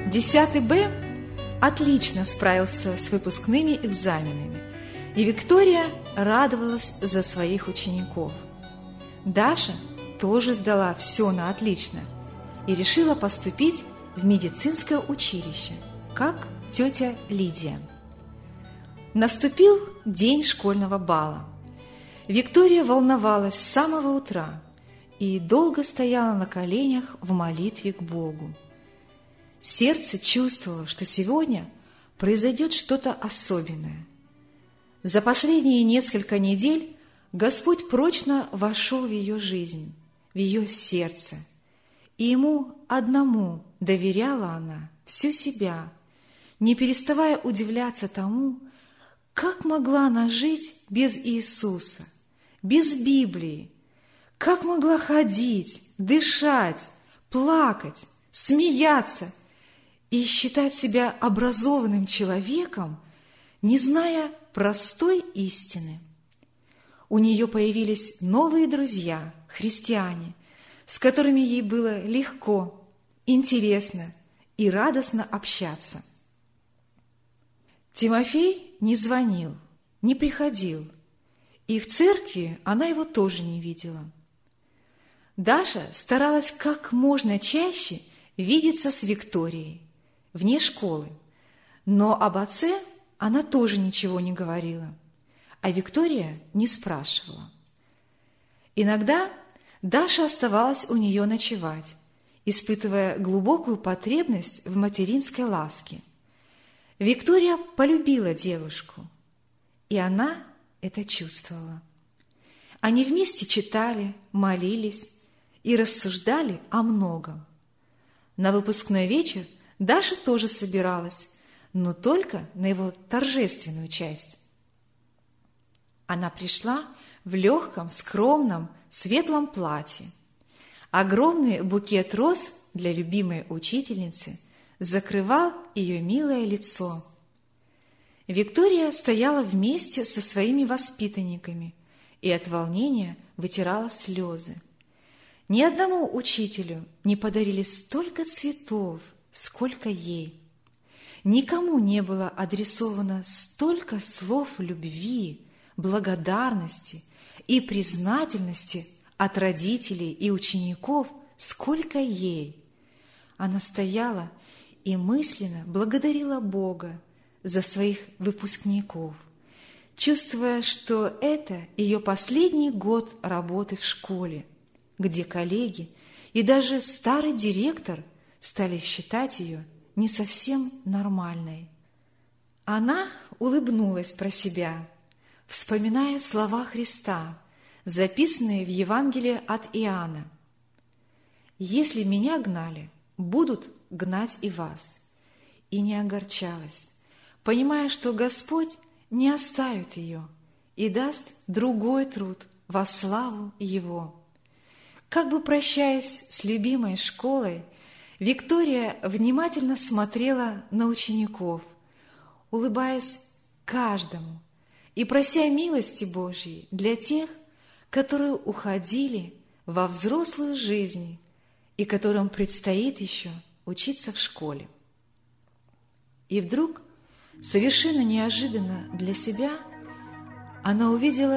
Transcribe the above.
10 Б отлично справился с выпускными экзаменами, и Виктория радовалась за своих учеников. Даша тоже сдала все на отлично и решила поступить в медицинское училище, как тетя Лидия. Наступил день школьного бала. Виктория волновалась с самого утра и долго стояла на коленях в молитве к Богу. Сердце чувствовало, что сегодня произойдет что-то особенное. За последние несколько недель Господь прочно вошел в ее жизнь, в ее сердце, и Ему одному доверяла она всю себя, не переставая удивляться тому, как могла она жить без Иисуса, без Библии, как могла ходить, дышать, плакать, смеяться и считать себя образованным человеком, не зная простой истины. У нее появились новые друзья, христиане, с которыми ей было легко, интересно и радостно общаться. Тимофей не звонил, не приходил, и в церкви она его тоже не видела. Даша старалась как можно чаще видеться с Викторией, вне школы, но об отце она тоже ничего не говорила, а Виктория не спрашивала. Иногда Даша оставалась у нее ночевать, испытывая глубокую потребность в материнской ласке. Виктория полюбила девушку, и она это чувствовала. Они вместе читали, молились и рассуждали о многом. На выпускной вечер Даша тоже собиралась, но только на его торжественную часть. Она пришла в легком, скромном, светлом платье. Огромный букет роз для любимой учительницы закрывал ее милое лицо. Виктория стояла вместе со своими воспитанниками и от волнения вытирала слезы. Ни одному учителю не подарили столько цветов, сколько ей. Никому не было адресовано столько слов любви, благодарности и признательности от родителей и учеников, сколько ей. Она стояла и мысленно благодарила Бога за своих выпускников, чувствуя, что это ее последний год работы в школе, где коллеги и даже старый директор стали считать ее не совсем нормальной. Она улыбнулась про себя, вспоминая слова Христа, записанные в Евангелии от Иоанна. «Если меня гнали, будут гнать и вас». И не огорчалась, понимая, что Господь не оставит ее и даст другой труд во славу Его. Как бы прощаясь с любимой школой, Виктория внимательно смотрела на учеников, улыбаясь каждому и прося милости Божьей для тех, которые уходили во взрослую жизнь и которым предстоит еще учиться в школе. И вдруг, совершенно неожиданно для себя, она увидела